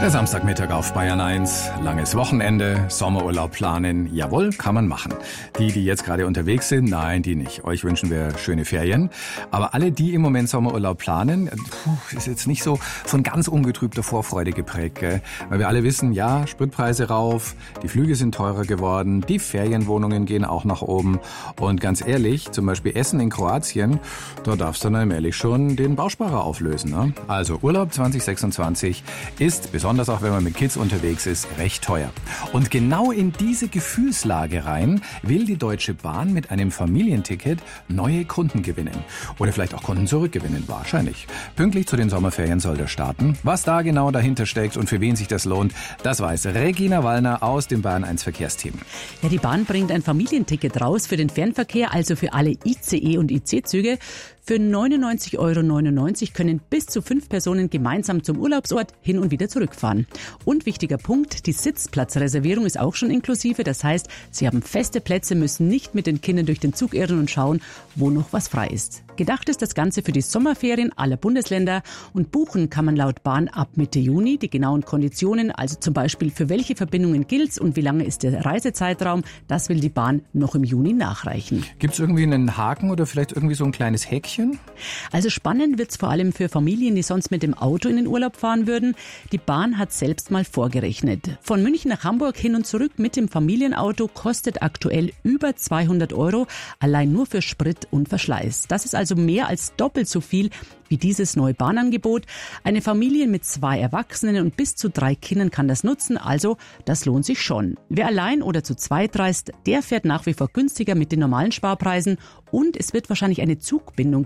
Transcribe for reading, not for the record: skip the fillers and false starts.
Der Samstagmittag auf Bayern 1, langes Wochenende, Sommerurlaub planen, jawohl, kann man machen. Die jetzt gerade unterwegs sind, nein, die nicht. Euch wünschen wir schöne Ferien. Aber alle, die im Moment Sommerurlaub planen, ist jetzt nicht so von ganz ungetrübter Vorfreude geprägt, gell? Weil wir alle wissen, ja, Spritpreise rauf, die Flüge sind teurer geworden, die Ferienwohnungen gehen auch nach oben. Und ganz ehrlich, zum Beispiel Essen in Kroatien, da darfst du dann allmählich schon den Bausparer auflösen, ne? Also Urlaub 2026 ist besonders auch wenn man mit Kids unterwegs ist, recht teuer. Und genau in diese Gefühlslage rein will die Deutsche Bahn mit einem Familienticket neue Kunden gewinnen. Oder vielleicht auch Kunden zurückgewinnen, wahrscheinlich. Pünktlich zu den Sommerferien soll der starten. Was da genau dahinter steckt und für wen sich das lohnt, das weiß Regina Wallner aus dem Bayern 1 Verkehrsteam. Ja, die Bahn bringt ein Familienticket raus für den Fernverkehr, also für alle ICE- und IC-Züge. Für 99,99 € können bis zu 5 Personen gemeinsam zum Urlaubsort hin und wieder zurückfahren. Und wichtiger Punkt, die Sitzplatzreservierung ist auch schon inklusive. Das heißt, Sie haben feste Plätze, müssen nicht mit den Kindern durch den Zug irren und schauen, wo noch was frei ist. Gedacht ist das Ganze für die Sommerferien aller Bundesländer und buchen kann man laut Bahn ab Mitte Juni. Die genauen Konditionen, also zum Beispiel für welche Verbindungen gilt's und wie lange ist der Reisezeitraum, das will die Bahn noch im Juni nachreichen. Gibt's irgendwie einen Haken oder vielleicht irgendwie so ein kleines Häkchen? Also spannend wird's vor allem für Familien, die sonst mit dem Auto in den Urlaub fahren würden. Die Bahn hat selbst mal vorgerechnet. Von München nach Hamburg hin und zurück mit dem Familienauto kostet aktuell über 200 €, allein nur für Sprit und Verschleiß. Das ist also mehr als doppelt so viel wie dieses neue Bahnangebot. Eine Familie mit 2 Erwachsenen und bis zu 3 Kindern kann das nutzen, also das lohnt sich schon. Wer allein oder zu zweit reist, der fährt nach wie vor günstiger mit den normalen Sparpreisen und es wird wahrscheinlich eine Zugbindung